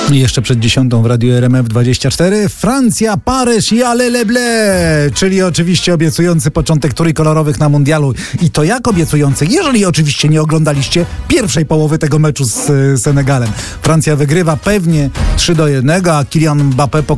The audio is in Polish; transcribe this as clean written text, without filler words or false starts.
I jeszcze przed 10 w Radiu RMF24 Francja, Paryż i Allez les Bleus, czyli oczywiście obiecujący początek trójkolorowych na mundialu. I to jak obiecujący, jeżeli oczywiście nie oglądaliście pierwszej połowy tego meczu z Senegalem. Francja wygrywa pewnie 3-1, a Kylian Mbappé